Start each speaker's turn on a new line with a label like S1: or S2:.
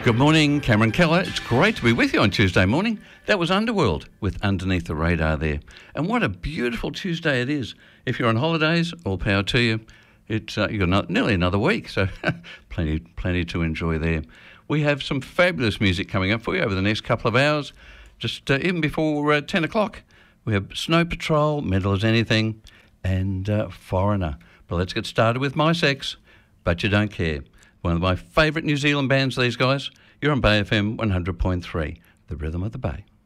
S1: Good morning, Cameron Keller. It's great to be with you on Tuesday morning. That was Underworld with Underneath the Radar there. And what a beautiful Tuesday it is. If you're on holidays, all power to you. You've got nearly another week, so plenty to enjoy there. We have some fabulous music coming up for you over the next couple of hours. Just even before 10 o'clock, we have Snow Patrol, Mental as Anything, and Foreigner. But let's get started with My Sex, But You Don't Care. One of my favourite New Zealand bands, these guys. You're on Bay FM 100.3, the rhythm of the Bay.